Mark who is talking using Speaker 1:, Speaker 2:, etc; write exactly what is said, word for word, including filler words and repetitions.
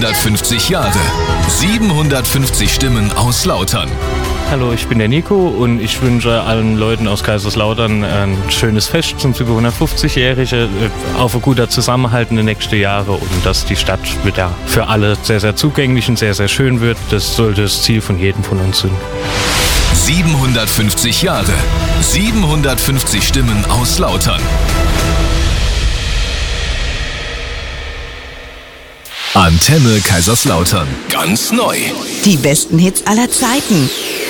Speaker 1: siebenhundertfünfzig Jahre. siebenhundertfünfzig Stimmen aus Lautern.
Speaker 2: Hallo, ich bin der Nico und ich wünsche allen Leuten aus Kaiserslautern ein schönes Fest zum siebenhundertfünfzigjährigen, auf ein guter Zusammenhalt in den nächsten Jahren und dass die Stadt wieder für alle sehr, sehr zugänglich und sehr, sehr schön wird. Das sollte das Ziel von jedem von uns sein.
Speaker 1: siebenhundertfünfzig Jahre. siebenhundertfünfzig Stimmen aus Lautern. Antenne Kaiserslautern. Ganz neu.
Speaker 3: Die besten Hits aller Zeiten.